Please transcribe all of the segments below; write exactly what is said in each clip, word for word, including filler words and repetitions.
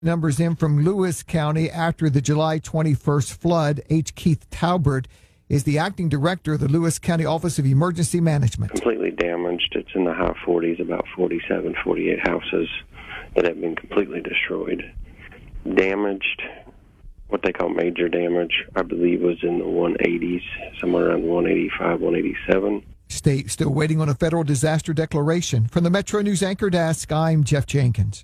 Numbers in from Lewis County after the July twenty-first flood. H. Keith Taubert is the acting director of the Lewis County Office of Emergency Management. Completely damaged. It's in the high forties, about forty-seven, forty-eight houses that have been completely destroyed. Damaged, what they call major damage, I believe was in the one eighties, somewhere around one eighty-five, one eighty-seven. State still waiting on a federal disaster declaration. From the Metro News Anchor Desk, I'm Jeff Jenkins.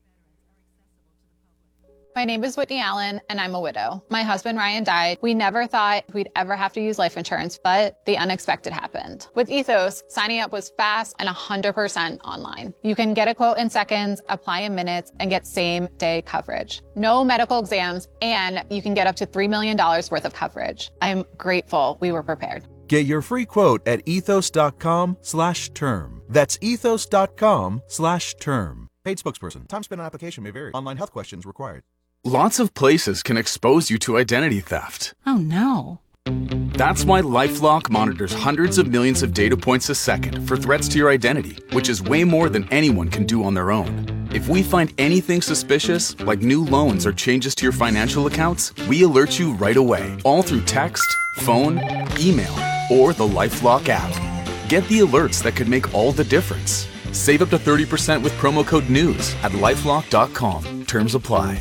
My name is Whitney Allen, and I'm a widow. My husband, Ryan, died. We never thought we'd ever have to use life insurance, but the unexpected happened. With Ethos, signing up was fast and one hundred percent online. You can get a quote in seconds, apply in minutes, and get same-day coverage. No medical exams, and you can get up to three million dollars worth of coverage. I'm grateful we were prepared. Get your free quote at ethos.com slash term. That's ethos.com slash term. Paid spokesperson. Time spent on application may vary. Online health questions required. Lots of places can expose you to identity theft. Oh no. That's why LifeLock monitors hundreds of millions of data points a second for threats to your identity, which is way more than anyone can do on their own. If we find anything suspicious, like new loans or changes to your financial accounts, we alert you right away, all through text, phone, email, or the LifeLock app. Get the alerts that could make all the difference. Save up to thirty percent with promo code NEWS at lifelock dot com. Terms apply.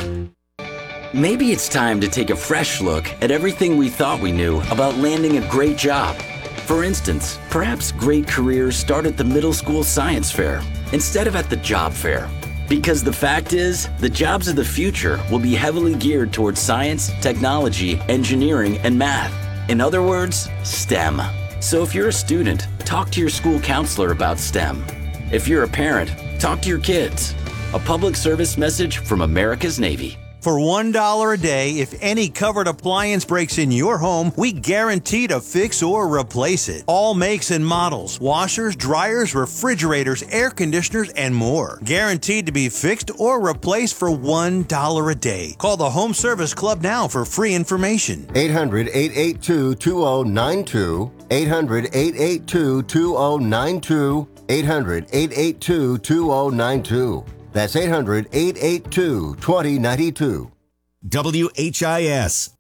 Maybe it's time to take a fresh look at everything we thought we knew about landing a great job. For instance, perhaps great careers start at the middle school science fair instead of at the job fair. Because the fact is, the jobs of the future will be heavily geared towards science, technology, engineering, and math. In other words, STEM. So if you're a student, talk to your school counselor about STEM. If you're a parent, talk to your kids. A public service message from America's Navy. For one dollar a day, if any covered appliance breaks in your home, we guarantee to fix or replace it. All makes and models, washers, dryers, refrigerators, air conditioners, and more. Guaranteed to be fixed or replaced for one dollar a day. Call the Home Service Club now for free information. eight hundred, eight eight two, two zero nine two. eight hundred, eight eight two, two zero nine two. eight hundred, eight eight two, two zero nine two. That's eight hundred, eight eight two, two zero nine two. W H I S.